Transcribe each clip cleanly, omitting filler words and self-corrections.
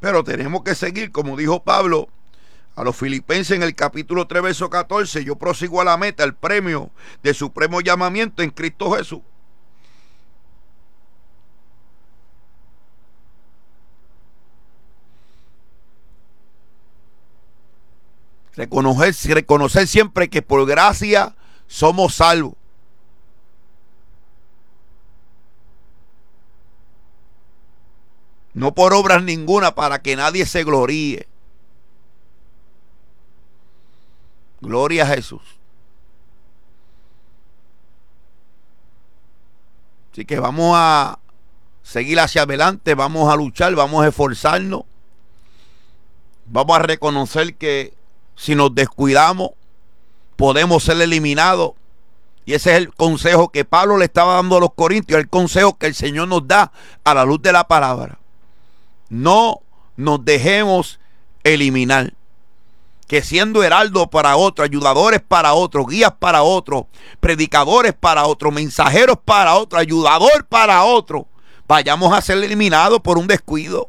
Pero tenemos que seguir, como dijo Pablo a los Filipenses en el capítulo 3, verso 14, yo prosigo a la meta, el premio de supremo llamamiento en Cristo Jesús. Reconocer siempre que por gracia somos salvos. No por obras ninguna, para que nadie se gloríe. Gloria a Jesús. Así que vamos a seguir hacia adelante, vamos a luchar, vamos a esforzarnos. Vamos a reconocer que si nos descuidamos, podemos ser eliminados. Y ese es el consejo que Pablo le estaba dando a los corintios, el consejo que el Señor nos da a la luz de la palabra. No nos dejemos eliminar. Que siendo heraldos para otros, ayudadores para otros, guías para otros, predicadores para otros, mensajeros para otros, ayudador para otros, vayamos a ser eliminados por un descuido.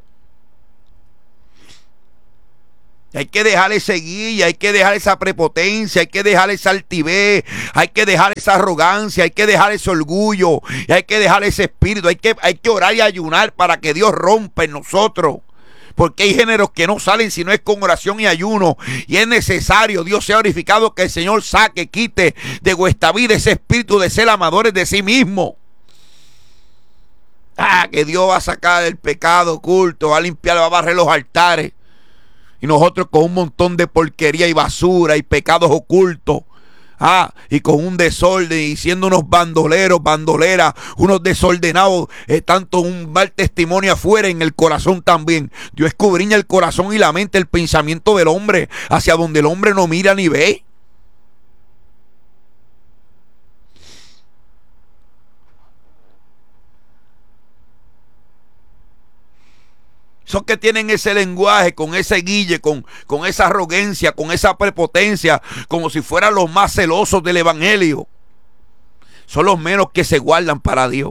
Hay que dejar ese guía, hay que dejar esa prepotencia, hay que dejar esa altivez, hay que dejar esa arrogancia, hay que dejar ese orgullo, y hay que dejar ese espíritu, hay que orar y ayunar para que Dios rompa en nosotros. Porque hay géneros que no salen si no es con oración y ayuno. Y es necesario, Dios sea glorificado, que el Señor saque, quite de vuestra vida ese espíritu de ser amadores de sí mismo. Que Dios va a sacar el pecado oculto, va a limpiar, va a barrer los altares. Y nosotros con un montón de porquería y basura y pecados ocultos. Y con un desorden y siendo unos bandoleros, bandoleras, unos desordenados, tanto un mal testimonio afuera, en el corazón también. Dios escudriña el corazón y la mente, el pensamiento del hombre, hacia donde el hombre no mira ni ve. Esos que tienen ese lenguaje, con ese guille, con esa arrogancia, con esa prepotencia, como si fueran los más celosos del evangelio, son los menos que se guardan para Dios.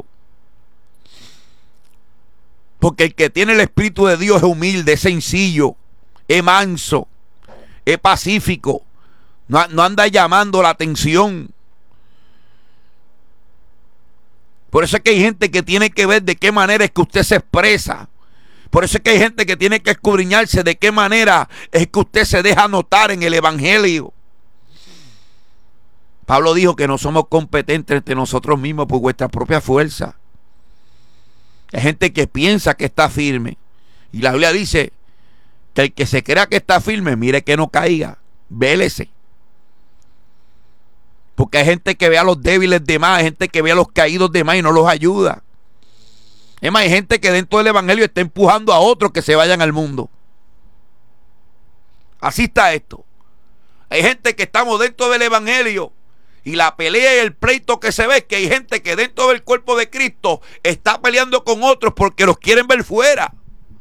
Porque el que tiene el Espíritu de Dios es humilde, es sencillo, es manso, es pacífico, no anda llamando la atención. Por eso es que hay gente que tiene que ver de qué manera es que usted se expresa. Por eso es que hay gente que tiene que escudriñarse de qué manera es que usted se deja notar en el evangelio. Pablo dijo que no somos competentes entre nosotros mismos por vuestra propia fuerza. Hay gente que piensa que está firme. Y la Biblia dice que el que se crea que está firme, mire que no caiga. Vélese. Porque hay gente que ve a los débiles de más, hay gente que ve a los caídos de más y no los ayuda. Es más, hay gente que dentro del evangelio está empujando a otros que se vayan al mundo. Así está esto. Hay gente que estamos dentro del evangelio y la pelea y el pleito que se ve es que hay gente que dentro del cuerpo de Cristo está peleando con otros porque los quieren ver fuera.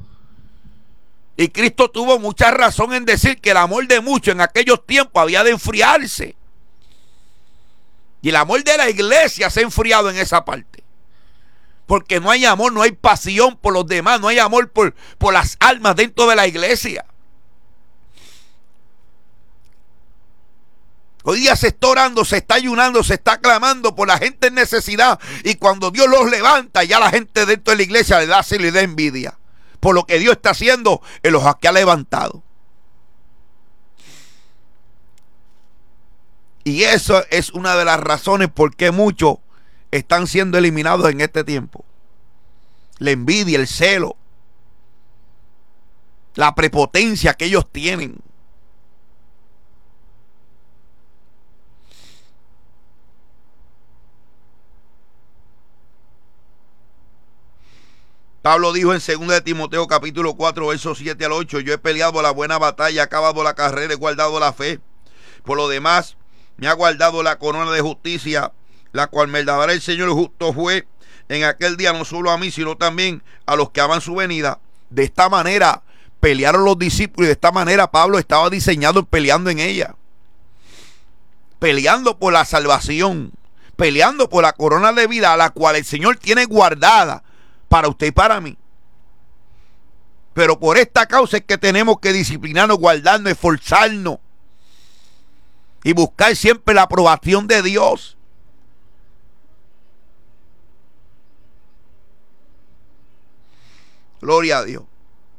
Y Cristo tuvo mucha razón en decir que el amor de muchos en aquellos tiempos había de enfriarse. Y el amor de la iglesia se ha enfriado en esa parte. Porque no hay amor, no hay pasión por los demás, no hay amor por las almas dentro de la iglesia. Hoy día se está orando, se está ayunando, se está clamando por la gente en necesidad. Y cuando Dios los levanta, ya la gente dentro de la iglesia le da envidia. Por lo que Dios está haciendo en los que ha levantado. Y eso es una de las razones por qué muchos están siendo eliminados en este tiempo. La envidia, el celo, la prepotencia que ellos tienen. Pablo dijo en 2 de Timoteo capítulo 4 versos 7 al 8: yo he peleado la buena batalla, he acabado la carrera, he guardado la fe. Por lo demás, me ha guardado la corona de justicia, la cual me dará el Señor, el justo juez, en aquel día, no solo a mí, sino también a los que aman su venida. De esta manera pelearon los discípulos y de esta manera Pablo estaba diseñado peleando en ella. Peleando por la salvación, peleando por la corona de vida a la cual el Señor tiene guardada para usted y para mí. Pero por esta causa es que tenemos que disciplinarnos, guardarnos, esforzarnos y buscar siempre la aprobación de Dios. Gloria a Dios.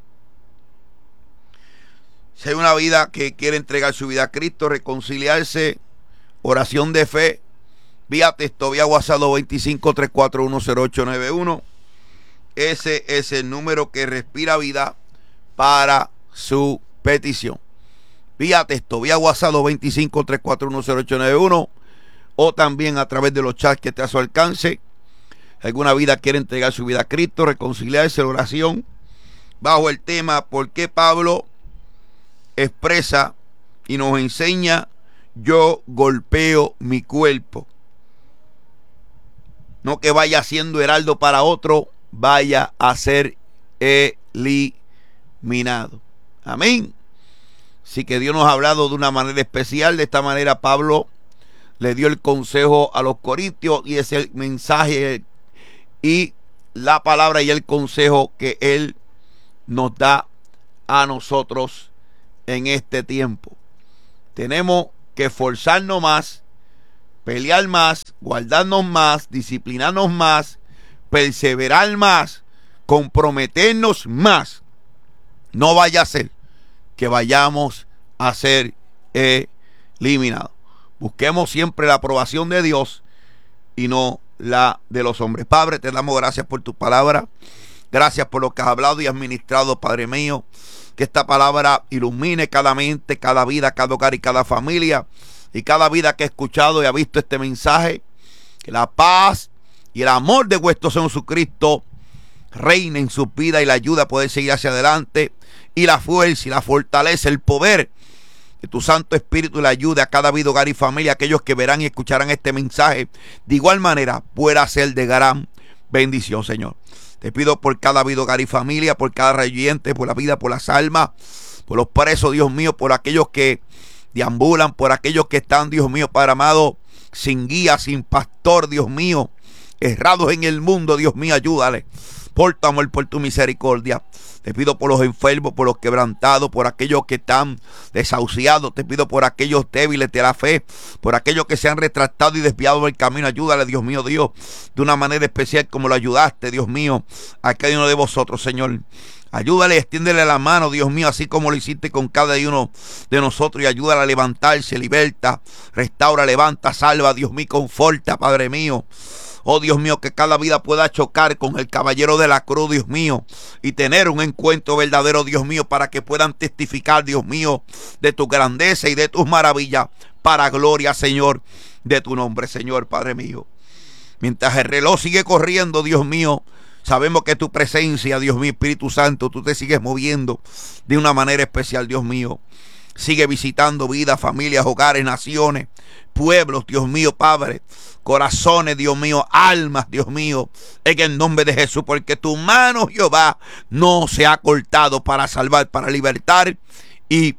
Si hay una vida que quiere entregar su vida a Cristo, reconciliarse, oración de fe, vía texto, vía WhatsApp 225-341-0891. Ese es el número que respira vida para su petición. Vía texto, vía WhatsApp 225-341-0891, o también a través de los chats que esté a su alcance. Alguna vida quiere entregar su vida a Cristo, reconciliarse, la oración, bajo el tema ¿por qué Pablo expresa y nos enseña yo golpeo mi cuerpo? No que vaya siendo heraldo para otro, vaya a ser eliminado. Amén. Así que Dios nos ha hablado de una manera especial. De esta manera Pablo le dio el consejo a los corintios, y es el mensaje y la palabra y el consejo que él nos da a nosotros en este tiempo. Tenemos que esforzarnos más, pelear más, guardarnos más, disciplinarnos más, perseverar más, comprometernos más. No vaya a ser que vayamos a ser eliminados. Busquemos siempre la aprobación de Dios y no la de los hombres. Padre, te damos gracias por tu palabra. Gracias por lo que has hablado y has ministrado, Padre mío. Que esta palabra ilumine cada mente, cada vida, cada hogar y cada familia, y cada vida que ha escuchado y ha visto este mensaje. Que la paz y el amor de vuestro Señor Jesucristo reine en su vida y la ayuda a poder seguir hacia adelante, y la fuerza y la fortaleza, el poder de tu Santo Espíritu le ayude a cada vida, hogar y familia, aquellos que verán y escucharán este mensaje, de igual manera pueda ser de gran bendición, Señor. Te pido por cada vida, hogar y familia, por cada reyente, por la vida, por las almas, por los presos, Dios mío, por aquellos que deambulan, por aquellos que están, Dios mío, Padre amado, sin guía, sin pastor, Dios mío, errados en el mundo, Dios mío, ayúdale. Por tu amor, por tu misericordia. Te pido por los enfermos, por los quebrantados, por aquellos que están desahuciados. Te pido por aquellos débiles de la fe, por aquellos que se han retractado y desviado del camino. Ayúdale, Dios mío, Dios, de una manera especial como lo ayudaste, Dios mío, a cada uno de vosotros, Señor. Ayúdale, extiéndele la mano, Dios mío, así como lo hiciste con cada uno de nosotros, y ayúdale a levantarse, liberta, restaura, levanta, salva, Dios mío, conforta, Padre mío. Oh Dios mío, que cada vida pueda chocar con el caballero de la cruz, Dios mío, y tener un encuentro verdadero, Dios mío, para que puedan testificar, Dios mío, de tu grandeza y de tus maravillas, para gloria, Señor, de tu nombre, Señor, Padre mío. Mientras el reloj sigue corriendo, Dios mío, sabemos que tu presencia, Dios mío, Espíritu Santo, tú te sigues moviendo de una manera especial, Dios mío. Sigue visitando vidas, familias, hogares, naciones, pueblos, Dios mío, Padre, corazones, Dios mío, almas, Dios mío, en el nombre de Jesús, porque tu mano, Jehová, no se ha cortado para salvar, para libertar y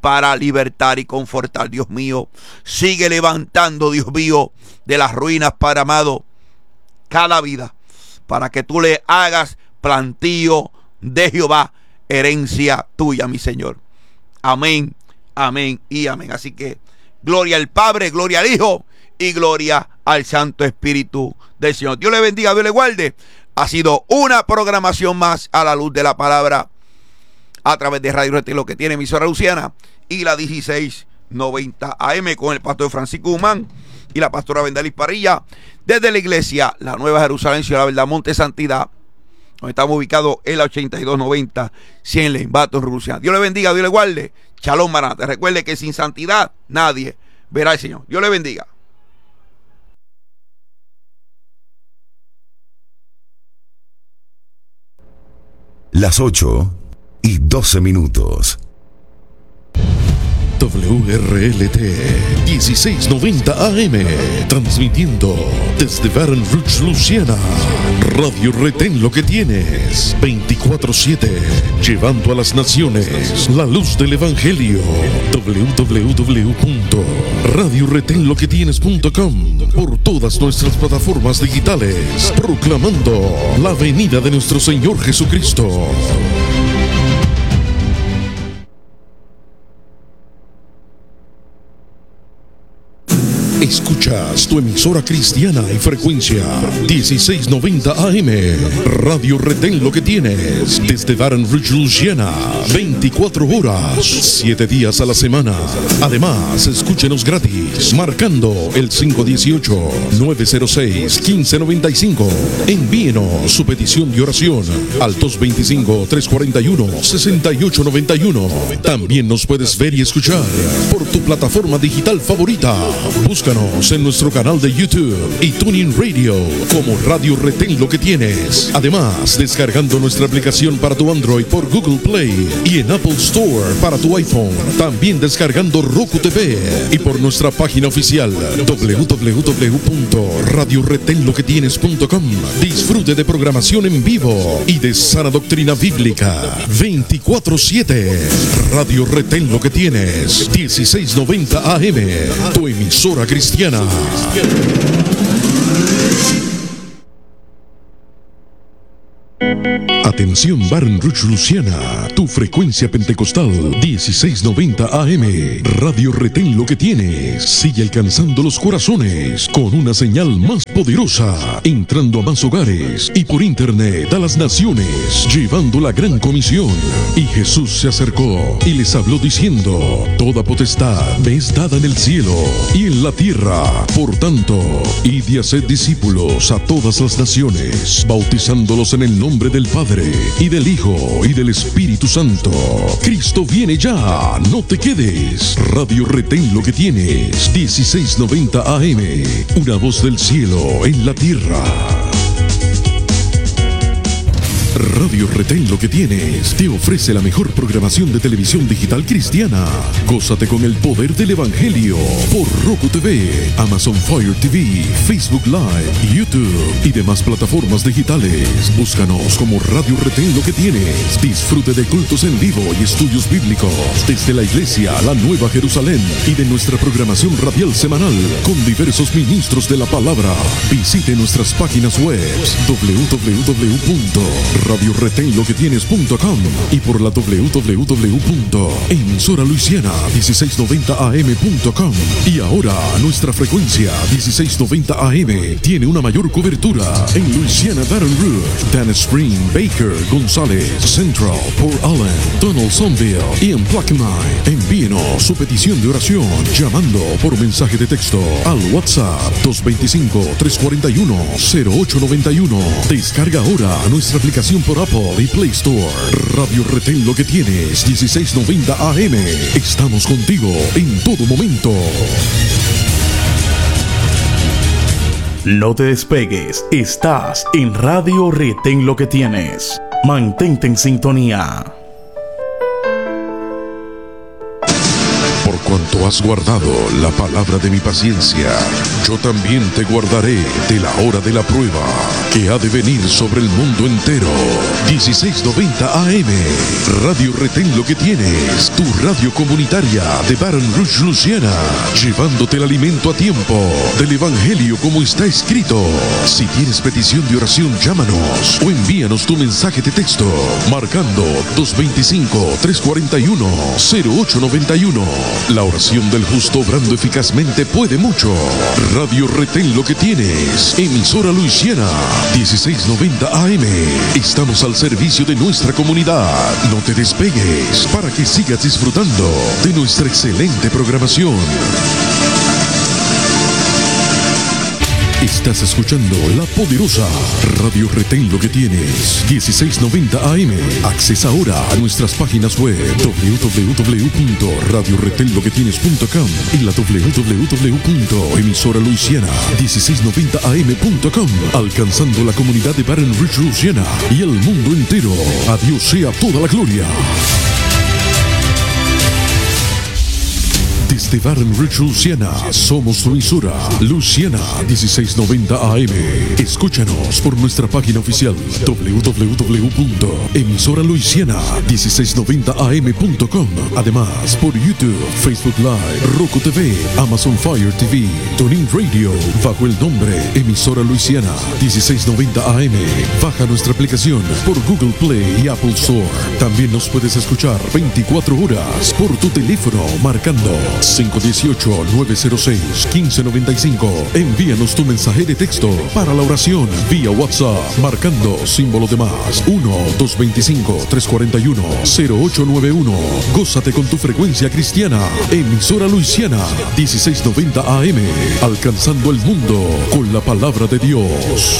confortar, Dios mío. Sigue levantando, Dios mío, de las ruinas, Padre amado, cada vida, para que tú le hagas plantío de Jehová, herencia tuya, mi Señor. Amén, amén y amén. Así que gloria al Padre, gloria al Hijo y gloria al Santo Espíritu del Señor. Dios le bendiga, Dios le guarde. Ha sido una programación más a la luz de la palabra a través de Radio Retén, lo que tiene emisora Luciana y la 1690 AM, con el pastor Francisco Guzmán y la pastora Bendalis Parrilla, desde la iglesia La Nueva Jerusalén, Ciudad Verdad, Monte Santidad, donde estamos ubicados en la 8290 100 Lane, Baton Rouge. Dios le bendiga, Dios le guarde. Shalom Maranatha. Recuerde que sin santidad nadie verá al Señor. Dios le bendiga. Las 8:12. WRLT 1690 AM, transmitiendo desde Baton Rouge, Luciana. Radio Retén lo que tienes, 24/7, llevando a las naciones la luz del Evangelio. www.radioretenloquetienes.com, por todas nuestras plataformas digitales, proclamando la venida de nuestro Señor Jesucristo. Escuchas tu emisora cristiana y frecuencia 1690 AM. Radio Retén lo que tienes. Desde Baton Rouge, Louisiana. 24 horas, 7 días a la semana. Además, escúchenos gratis marcando el 518-906-1595. Envíenos su petición de oración al 225-341-6891. También nos puedes ver y escuchar por tu plataforma digital favorita. Búscanos en nuestro canal de YouTube y TuneIn Radio como Radio Retén lo que tienes. Además, descargando nuestra aplicación para tu Android por Google Play y en Apple Store para tu iPhone. También descargando Roku TV y por nuestra página oficial www.radioretenloquetienes.com. Disfrute de programación en vivo y de sana doctrina bíblica 24/7. Radio Retén lo que tienes, 1690 AM, tu emisora cristiana. Atención Baton Rouge, Louisiana, tu frecuencia pentecostal 1690 AM. Radio Retén lo que tienes. Sigue alcanzando los corazones con una señal más poderosa, entrando a más hogares y por internet a las naciones, llevando la gran comisión. Y Jesús se acercó y les habló diciendo: toda potestad me es dada en el cielo y en la tierra. Por tanto, id y haced discípulos a todas las naciones, bautizándolos en el nombre del Padre, y del Hijo, y del Espíritu Santo. Cristo viene ya, no te quedes. Radio Retén lo que tienes, 1690 AM, una voz del cielo en la tierra. Radio Retén lo que tienes te ofrece la mejor programación de televisión digital cristiana. Gózate con el poder del Evangelio por Roku TV, Amazon Fire TV, Facebook Live, YouTube y demás plataformas digitales. Búscanos como Radio Retén lo que tienes. Disfrute de cultos en vivo y estudios bíblicos desde la iglesia La Nueva Jerusalén y de nuestra programación radial semanal con diversos ministros de la palabra. Visite nuestras páginas web www.radioretenloquetienes.com y por la www.emisoraluisiana1690am.com. Y ahora nuestra frecuencia 1690 AM tiene una mayor cobertura en Louisiana, Baton Rouge, Dan Spring, Baker, González, Central, Port Allen, Donaldsonville y en Plaquemine. Envíenos su petición de oración llamando por mensaje de texto al WhatsApp 225-341-0891. Descarga ahora nuestra aplicación por Apple y Play Store. Radio Retén lo que tienes, 1690 AM. Estamos contigo en todo momento. No te despegues, estás en Radio Retén lo que tienes. Mantente en sintonía. Por cuanto has guardado la palabra de mi paciencia, yo también te guardaré de la hora de la prueba que ha de venir sobre el mundo entero. 1690 AM, Radio Retén lo que tienes, tu radio comunitaria de Baton Rouge, Louisiana, llevándote el alimento a tiempo del Evangelio como está escrito. Si tienes petición de oración, llámanos o envíanos tu mensaje de texto marcando 225-341-0891. La oración del justo obrando eficazmente puede mucho. Radio Retén lo que tienes, emisora Louisiana, 1690 AM. Estamos al servicio de nuestra comunidad. No te despegues para que sigas disfrutando de nuestra excelente programación. Estás escuchando la poderosa Radio Retén lo que tienes, 1690 AM. Accesa ahora a nuestras páginas web www.radioretenloquetienes.com y la www.emisoraluisiana1690am.com, alcanzando la comunidad de Baton Rouge, Louisiana y el mundo entero. A Dios sea toda la gloria. Desde Baton Rouge, Louisiana, somos tu emisora Louisiana 1690 AM. Escúchanos por nuestra página oficial www.emisoraluisiana1690am.com. Además, por YouTube, Facebook Live, Roku TV, Amazon Fire TV, TuneIn Radio, bajo el nombre Emisora Louisiana 1690 AM. Baja nuestra aplicación por Google Play y Apple Store. También nos puedes escuchar 24 horas por tu teléfono marcando 518-906-1595. Envíanos tu mensaje de texto para la oración vía WhatsApp, marcando símbolo de más 1-225-341-0891. Gózate con tu frecuencia cristiana. Emisora Luisiana, 1690 AM, alcanzando el mundo con la palabra de Dios.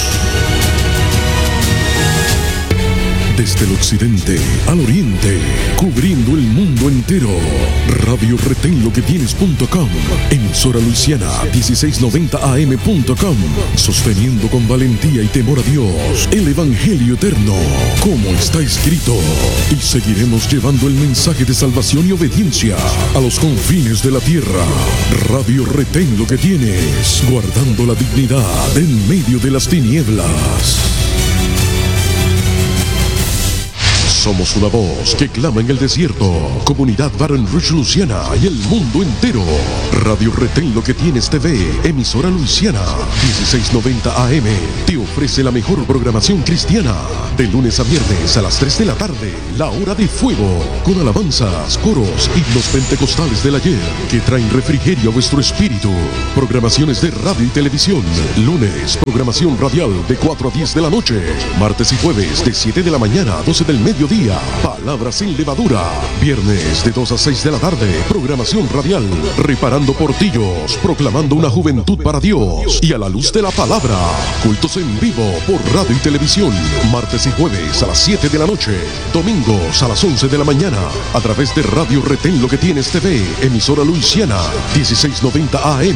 Desde el occidente al oriente, cubriendo el mundo entero. Radio ReténLoQueTienes.com, emisora Luisiana 1690am.com, sosteniendo con valentía y temor a Dios el Evangelio eterno, como está escrito. Y seguiremos llevando el mensaje de salvación y obediencia a los confines de la tierra. Radio Retén Lo Que Tienes, guardando la dignidad en medio de las tinieblas. Somos una voz que clama en el desierto. Comunidad Baton Rouge Luisiana y el mundo entero. Radio Retén Lo Que Tienes TV, emisora Luisiana, 1690 AM, te ofrece la mejor programación cristiana. De lunes a viernes a las 3 de la tarde, la hora de fuego, con alabanzas, coros, himnos pentecostales del ayer, que traen refrigerio a vuestro espíritu. Programaciones de radio y televisión. Lunes, programación radial de 4 a 10 de la noche. Martes y jueves de 7 de la mañana a 12 del mediodía. Palabras sin levadura. Viernes de 2 a 6 de la tarde, programación radial, reparando portillos, proclamando una juventud para Dios y a la luz de la palabra. Cultos en vivo por radio y televisión, martes y jueves a las 7 de la noche, domingos a las 11 de la mañana, a través de Radio Retén Lo Que Tienes TV, emisora Luisiana, 1690 AM,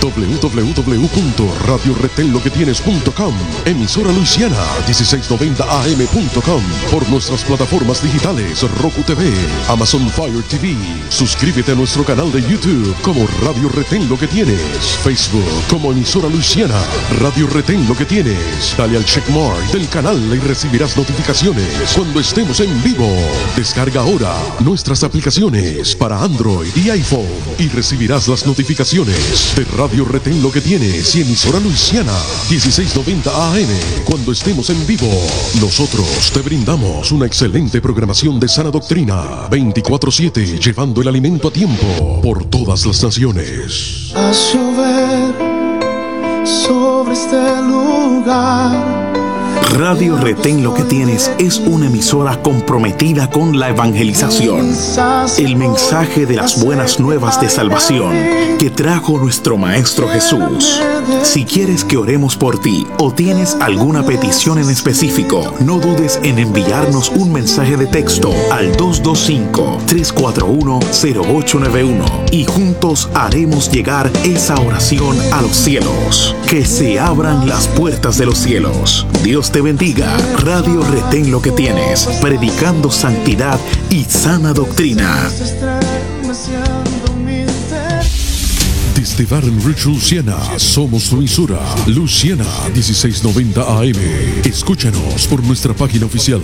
www.radioretenloquetienes.com, emisora Luisiana, 1690 AM.com, por nuestras plataformas digitales Roku TV, Amazon Fire TV. Suscríbete a nuestro canal de YouTube como Radio Retén Lo Que Tienes, Facebook como emisora Luisiana, Radio Retén Lo Que Tienes. Dale al checkmark del canal y recibirás notificaciones cuando estemos en vivo. Descarga ahora nuestras aplicaciones para Android y iPhone y recibirás las notificaciones de Radio Retén Lo Que Tienes y emisora Luisiana, 1690 AM. Cuando estemos en vivo, nosotros te brindamos una excelente programación de sana doctrina, 24/7, llevando el alimento a tiempo por todas las naciones. A llover sobre este lugar. Radio Retén Lo Que Tienes es una emisora comprometida con la evangelización. El mensaje de las buenas nuevas de salvación que trajo nuestro Maestro Jesús. Si quieres que oremos por ti o tienes alguna petición en específico, no dudes en enviarnos un mensaje de texto al 225-341-0891 y juntos haremos llegar esa oración a los cielos. Que se abran las puertas de los cielos. Dios te bendiga. Radio Retén Lo Que Tienes, predicando santidad y sana doctrina. Desde Baton Rouge, Luisiana, somos tu emisora Luisiana 1690 AM. Escúchanos por nuestra página oficial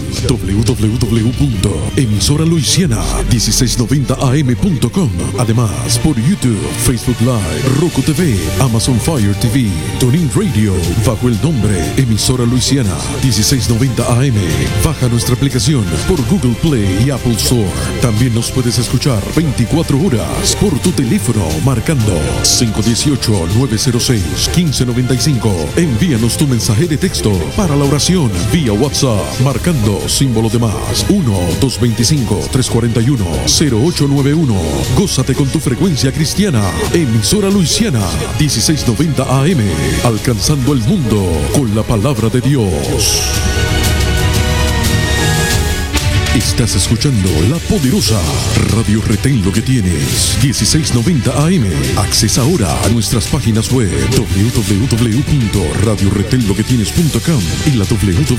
www.emisoraluisiana1690am.com. Además, por YouTube, Facebook Live, Roku TV, Amazon Fire TV, TuneIn Radio, bajo el nombre Emisora Luisiana 1690 AM. Baja nuestra aplicación por Google Play y Apple Store. También nos puedes escuchar 24 horas por tu teléfono marcando 518-906-1595. Envíanos tu mensaje de texto para la oración vía WhatsApp, marcando símbolo de más 1-225-341-0891. Gózate con tu frecuencia cristiana. Emisora Luisiana, 1690 AM, alcanzando el mundo con la palabra de Dios. Estás escuchando la poderosa Radio Retén Lo Que Tienes, 1690 AM. Accesa ahora a nuestras páginas web www.radioretenloquetienes.com y la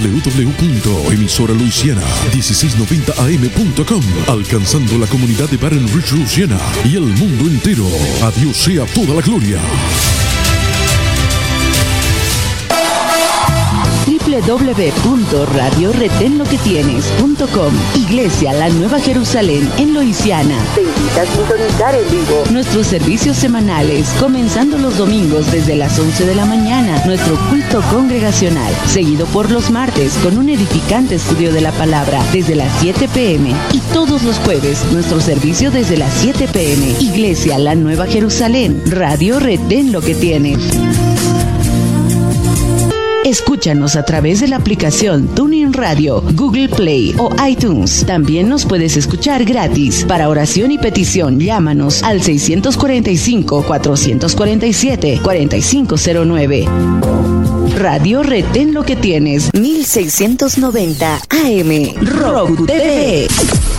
www.emisoraluisiana1690am.com, alcanzando la comunidad de Baton Rouge, Luisiana y el mundo entero. A Dios sea toda la gloria. www.radioretenloquetienes.com. Iglesia La Nueva Jerusalén en Louisiana. Te invita a sintonizar en vivo nuestros servicios semanales, comenzando los domingos desde las 11 de la mañana, nuestro culto congregacional, seguido por los martes con un edificante estudio de la palabra desde las 7 p.m. y todos los jueves nuestro servicio desde las 7 p.m. Iglesia La Nueva Jerusalén, Radio Retén Lo que Tienes. Escúchanos a través de la aplicación TuneIn Radio, Google Play o iTunes. También nos puedes escuchar gratis. Para oración y petición, llámanos al 645-447-4509. Radio Retén Lo que Tienes, 1690 AM, Roku TV.